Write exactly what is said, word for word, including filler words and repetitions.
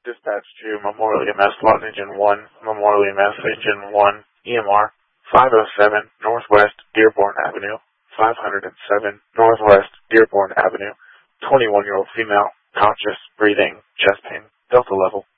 Dispatch to Memorial E M S, Lawton Engine one, Memorial E M S, Engine one, E M R, five oh seven Northwest Dearborn Avenue, five oh seven Northwest Dearborn Avenue, twenty-one-year-old female, conscious, breathing, chest pain, Delta level.